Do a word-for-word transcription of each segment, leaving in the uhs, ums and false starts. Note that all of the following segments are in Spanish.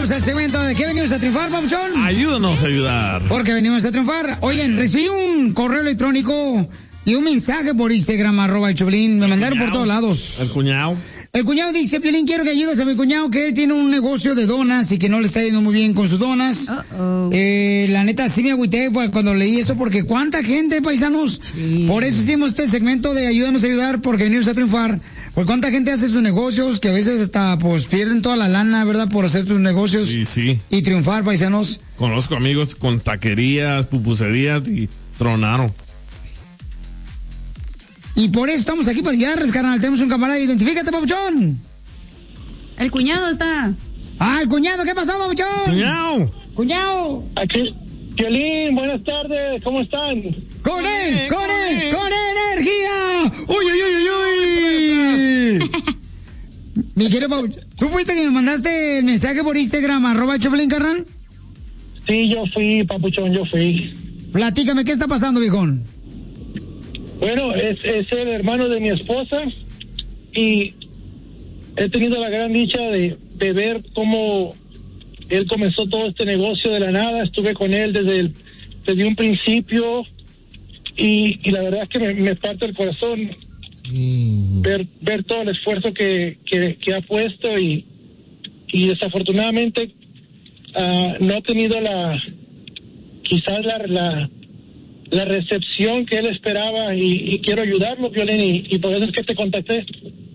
Bienvenidos al segmento de ¿qué venimos a triunfar, papuchón? Ayúdanos a ayudar. Porque venimos a triunfar. Oigan, recibí un correo electrónico y un mensaje por Instagram, arroba el Choplin. Me mandaron por todos lados. El cuñado. El cuñado dice, Piolín, quiero que ayudes a mi cuñado, que él tiene un negocio de donas y que no le está yendo muy bien con sus donas. Uh-oh. Eh, la neta, sí me agüité pues, cuando leí eso, porque cuánta gente, paisanos. Sí. Por eso hicimos este segmento de ayúdanos a ayudar, porque venimos a triunfar. Pues cuánta gente hace sus negocios, que a veces hasta pues pierden toda la lana, ¿verdad? Por hacer tus negocios. Sí, sí. Y triunfar, paisanos. Conozco amigos con taquerías, pupuserías y tronaron. Y por eso estamos aquí para ayudarles, carnal. Tenemos un camarada. Identifícate, papuchón. El cuñado está. Ah, el cuñado. ¿Qué pasó, papuchón? Cuñado. Cuñado. Aquí. Piolín, buenas tardes. ¿Cómo están? ¡Con él! ¡Con él! ¡Con energía! ¡Uy, uy, uy, uy, uy! Mi querido papuchón, ¿tú fuiste que me mandaste el mensaje por Instagram, arroba Choplin, carnal? Sí, yo fui, papuchón, yo fui. Platícame, ¿qué está pasando, viejón? Bueno, es, es el hermano de mi esposa y he tenido la gran dicha de, de ver cómo él comenzó todo este negocio de la nada. Estuve con él desde, el, desde un principio y, y la verdad es que me, me parte el corazón mm. ver, ver todo el esfuerzo que, que, que ha puesto y, y desafortunadamente uh, no ha tenido la quizás la... la la recepción que él esperaba y, y quiero ayudarlo, Piolín, y, y por eso es que te contacté.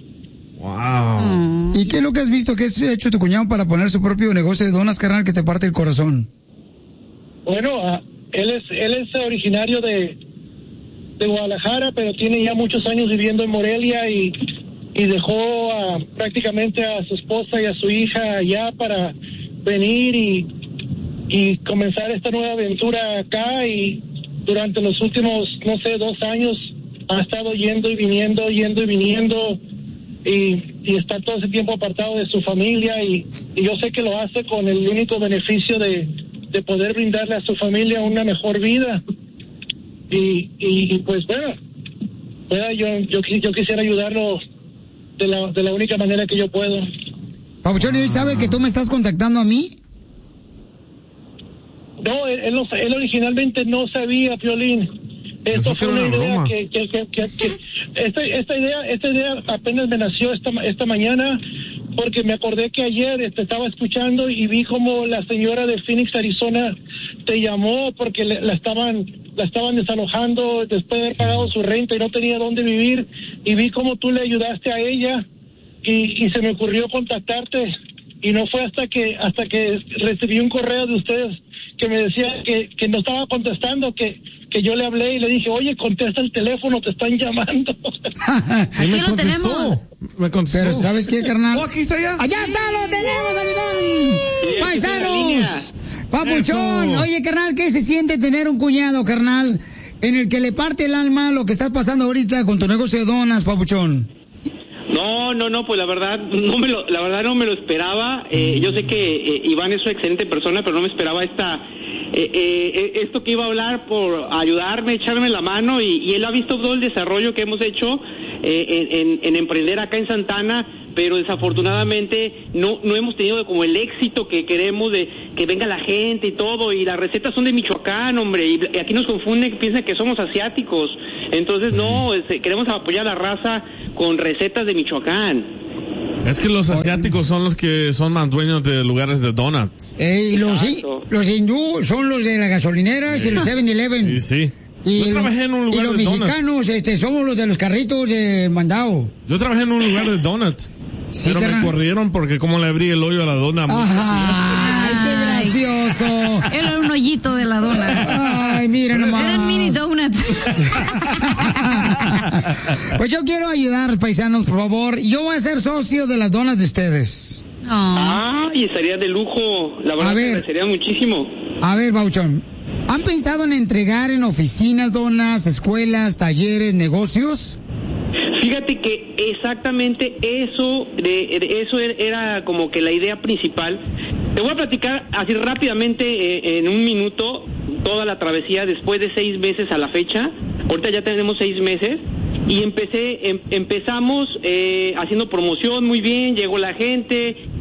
Wow. ¿Y qué es lo que has visto que has hecho tu cuñado para poner su propio negocio de donas, carnal, que te parte el corazón? Bueno, uh, él es él es originario de de Guadalajara, pero tiene ya muchos años viviendo en Morelia y, y dejó uh, prácticamente a su esposa y a su hija allá para venir y, y comenzar esta nueva aventura acá y durante los últimos, no sé, dos años ha estado yendo y viniendo, yendo y viniendo y, y está todo ese tiempo apartado de su familia y, y yo sé que lo hace con el único beneficio de, de poder brindarle a su familia una mejor vida y, y, y pues bueno, bueno yo, yo, yo quisiera ayudarlo de la, de la única manera que yo puedo. Papuchón, ¿él sabe que tú me estás contactando a mí? No, él, él, no, él originalmente no sabía, Piolín. Esto fue una, una idea que, que, que, que, que esta, esta idea, esta idea apenas me nació esta esta mañana porque me acordé que ayer te estaba escuchando y vi como la señora de Phoenix, Arizona, te llamó porque le, la estaban la estaban desalojando después de haber pagado su renta y no tenía dónde vivir y vi cómo tú le ayudaste a ella y, y se me ocurrió contactarte y no fue hasta que hasta que recibí un correo de ustedes que me decía que, que no estaba contestando, que, que yo le hablé y le dije, oye, contesta el teléfono, te están llamando. Aquí me lo tenemos. Me contestó. Pero ¿sabes qué, carnal? Oh, aquí está ya. ¡Allá está, lo tenemos, amigón! Sí, ¡Paisanos! ¡Papuchón! Eso. Oye, carnal, ¿qué se siente tener un cuñado, carnal, en el que le parte el alma lo que estás pasando ahorita con tu negocio de donas, papuchón? No, no, no, pues la verdad, no me lo, la verdad no me lo esperaba. Eh, yo sé que eh, Iván es una excelente persona, pero no me esperaba esta, eh, eh, esto que iba a hablar por ayudarme, echarme la mano y, y él ha visto todo el desarrollo que hemos hecho eh, en, en, en emprender acá en Santana, pero desafortunadamente no no hemos tenido como el éxito que queremos de que venga la gente y todo, y las recetas son de Michoacán, hombre, y, y aquí nos confunden, piensan que somos asiáticos, entonces sí. no, este, queremos apoyar a la raza con recetas de Michoacán. Es que los asiáticos son los que son más dueños de lugares de donuts. Eh, y los, los hindú son los de las gasolineras y los seven eleven. Y sí. Y, Yo trabajé en un lugar y los de mexicanos donuts. este, somos los de los carritos de mandado. Yo trabajé en un lugar de donuts. Sí, pero carnal. me corrieron porque como le abrí el hoyo a la dona. ¡Ay, qué gracioso! Era un hoyito de la dona. Ay, mira nomás. Eran mini donuts. Pues yo quiero ayudar, paisanos, por favor. Yo voy a ser socio de las donas de ustedes. Oh. Ah, y estaría de lujo, la verdad que sería muchísimo. A ver, Bauchón, ¿han pensado en entregar en oficinas donas, escuelas, talleres, negocios? Fíjate que exactamente eso, de, de eso era como que la idea principal. Te voy a platicar así rápidamente eh, en un minuto toda la travesía después de seis meses a la fecha. Ahorita ya tenemos seis meses y empecé, em, empezamos eh, haciendo promoción muy bien, llegó la gente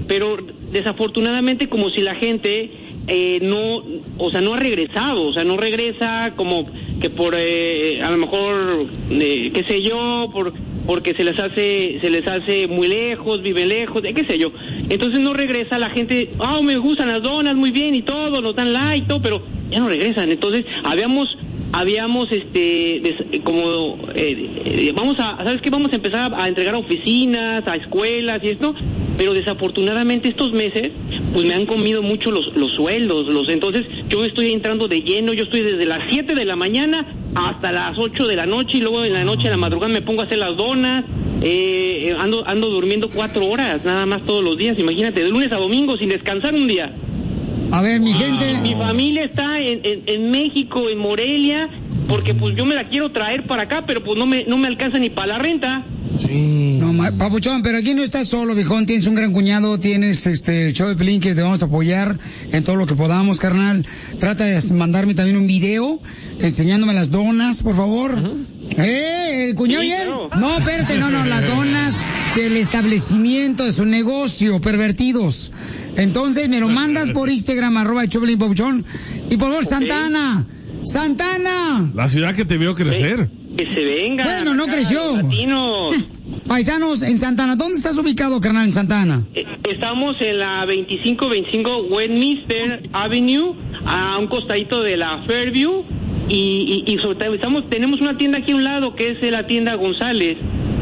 pero desafortunadamente como si la gente eh, no, o sea, no ha regresado, o sea, no regresa como que por, eh, a lo mejor, eh, qué sé yo, por porque se les hace se les hace muy lejos, viven lejos, qué sé yo. Entonces no regresa la gente, ah, oh, me gustan las donas, muy bien y todo, nos dan like, todo, pero ya no regresan. Entonces habíamos habíamos este des, como eh, eh, vamos a, ¿sabes qué? Vamos a empezar a, a entregar a oficinas, a escuelas y esto, pero desafortunadamente estos meses pues me han comido mucho los los sueldos, los entonces yo estoy entrando de lleno, yo estoy desde las siete de la mañana hasta las ocho de la noche y luego en la noche, en la madrugada me pongo a hacer las donas, eh, ando ando durmiendo cuatro horas nada más todos los días, imagínate, de lunes a domingo sin descansar un día. A ver, mi wow. gente... Mi familia está en, en, en México, en Morelia, porque pues yo me la quiero traer para acá, pero pues no me no me alcanza ni para la renta. Sí. No, papuchón, pero aquí no estás solo, viejón. Tienes un gran cuñado, tienes este el show de Pelín que te vamos a apoyar en todo lo que podamos, carnal. Trata de mandarme también un video enseñándome las donas, por favor. Uh-huh. ¿Eh? ¿El cuñado sí, y él? Claro. No, espérate, no, no, las donas del establecimiento de su negocio, pervertidos. Entonces me lo mandas por Instagram, arroba el show de Pelín, papuchón. Y por favor, okay. Santana, Santana. La ciudad que te vio crecer. Que se venga. Bueno, no creció. Latinos. Paisanos, en Santana, ¿dónde estás ubicado, carnal, en Santana? Estamos en la veinticinco veinticinco Westminster Avenue, a un costadito de la Fairview, y, y, y sobre todo estamos, tenemos una tienda aquí a un lado, que es la tienda González.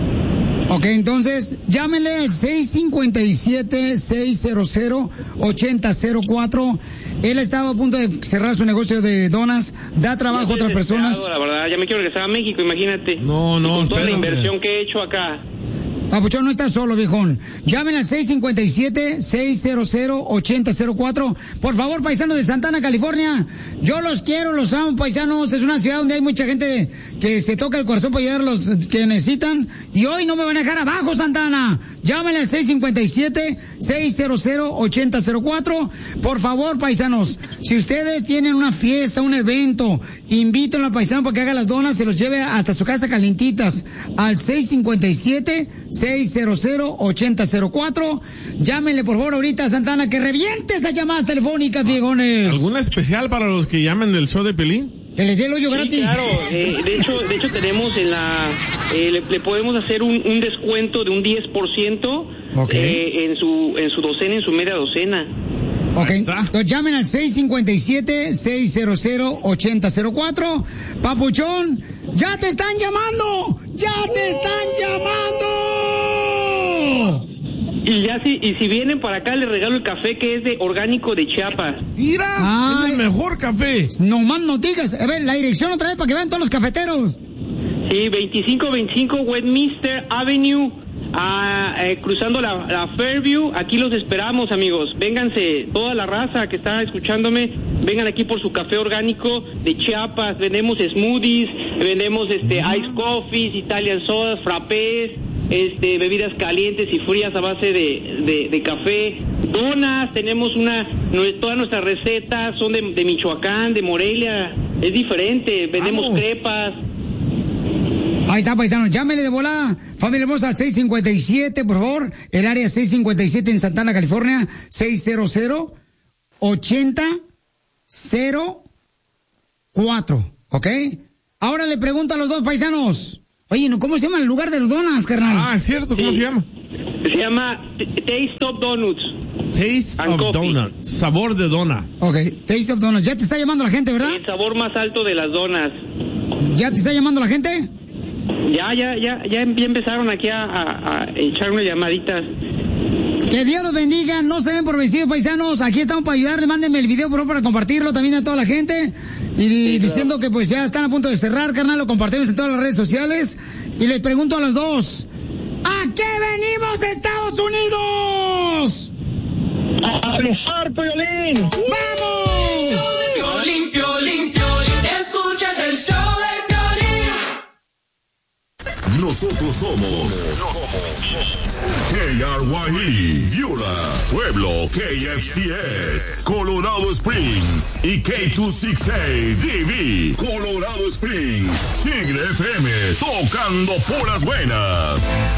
Ok, entonces, llámenle al seis cinco siete, seis cero cero, ocho cero cero cuatro. Él ha estado a punto de cerrar su negocio de donas, da trabajo a otras personas. La verdad, ya me quiero regresar a México, imagínate. No, no, con toda espérame. la inversión que he hecho acá. Papuchón, no estás solo, viejón. Llamen al seis cinco siete, seis cero cero, ocho cero cero cuatro. Por favor, paisanos de Santana, California. Yo los quiero, los amo, paisanos. Es una ciudad donde hay mucha gente que se toca el corazón para ayudar a los que necesitan. Y hoy no me van a dejar abajo, Santana. Llámenle al seis cinco siete, seis cero cero, ocho cero cero cuatro. Por favor, paisanos, si ustedes tienen una fiesta, un evento, invítenlo al paisano para que haga las donas, se los lleve hasta su casa calientitas. Al seis cinco siete, seis cero cero, ocho cero cero cuatro. Llámenle, por favor, ahorita a Santana, que reviente esas llamadas telefónicas, viejones. ¿Alguna especial para los que llamen del show de Pelín? Que les dé el hoyo sí, gratis. Claro, eh, de hecho, de hecho tenemos en la, eh, le, le podemos hacer un, un descuento de un diez por ciento okay. eh, en su en su docena, en su media docena. Ok, entonces llamen al seis cinco siete, seis cero cero, ocho cero cero cuatro. Papuchón, ¡ya te están llamando! ¡Ya te están llamando! Y ya si, y si vienen para acá les regalo el café que es de orgánico de Chiapas. ¡Mira! Ay, es el mejor café. No más no digas. A ver, la dirección otra vez para que vean todos los cafeteros. Sí, veinticinco veinticinco Westminster Avenue, ah, eh, cruzando la, la Fairview. Aquí los esperamos, amigos. Vénganse, toda la raza que está escuchándome, vengan aquí por su café orgánico de Chiapas. Vendemos smoothies, vendemos este uh-huh. ice coffees, Italian sodas, frappés, este bebidas calientes y frías a base de, de, de café, donas. Tenemos una, todas nuestras recetas son de, de Michoacán, de Morelia, es diferente. Vendemos Vamos. crepas. Ahí está, paisano, llámele de volada, familia hermosa, al seis cinco siete, por favor, el área seis cinco siete en Santana, California, seis cero cero, ocho cero cero cuatro, ¿ok? Ahora le pregunto a los dos paisanos, oye, ¿cómo se llama el lugar de los donas, carnal? Ah, es cierto, ¿cómo sí. se llama? Se llama Taste of Donuts. Taste And of coffee. Donuts, sabor de dona. Ok, Taste of Donuts, ya te está llamando la gente, ¿verdad? El sabor más alto de las donas. ¿Ya te está llamando la gente? Ya, ya, ya, ya empezaron aquí a, a, a echar unas llamaditas. Que Dios los bendiga, no se ven por vencidos, paisanos. Aquí estamos para ayudarles, mándenme el video por favor para compartirlo también a toda la gente. Y sí, diciendo claro. que pues ya están a punto de cerrar, carnal, lo compartimos en todas las redes sociales. Y les pregunto a los dos, ¿a qué venimos de Estados Unidos? ¡A besar, Piolín! ¡Vamos! El show de Piolín, Piolín, Piolín. Escuchas el show de Nosotros somos, somos K R Y E, Viola, Pueblo, K F C S, Colorado Springs y K doscientos sesenta y seis D V, Colorado Springs, Tigre F M, tocando puras buenas.